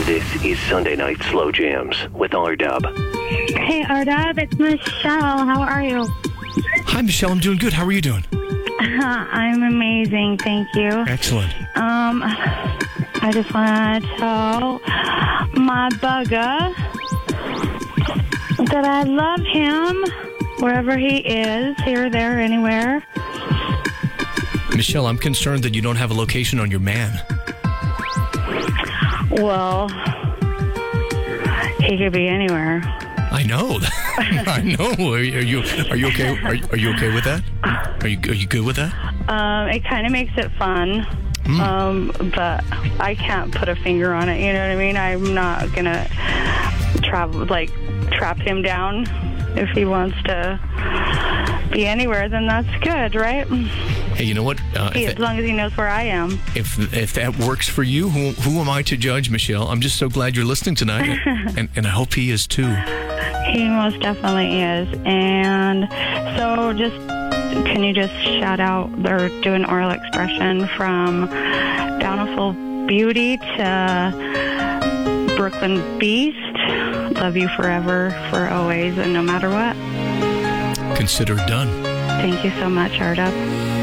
This is Sunday Night Slow Jams with R-Dub. Hey, R-Dub, it's Michelle. How are you? Hi, Michelle. I'm doing good. How are you doing? I'm amazing, thank you. Excellent. I just want to tell my bugger that I love him wherever he is, here, there, anywhere. Michelle, I'm concerned that you don't have a location on your man. Well, he could be anywhere. I know. I know. Are you okay? Are you okay with that? Are you good with that? It kind of makes it fun. But I can't put a finger on it. You know what I mean? I'm not gonna trap him down. If he wants to be anywhere, then that's good, right? Hey, you know what? As long as he knows where I am. If that works for you, who am I to judge, Michelle? I'm just so glad you're listening tonight, and I hope he is too. He most definitely is. And so can you just shout out or do an oral expression from Bountiful Beauty to Brooklyn Beast? Love you forever, for always, and no matter what. Consider done. Thank you so much, R-Dub.